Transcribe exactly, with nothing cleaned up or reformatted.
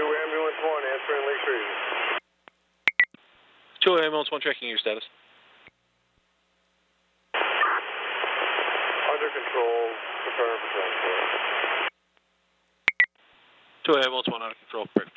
Ambulance one, answering Lake Street. two Ambulance one, checking your status. Under control, preparing for transport. two Ambulance one, under control, prepared.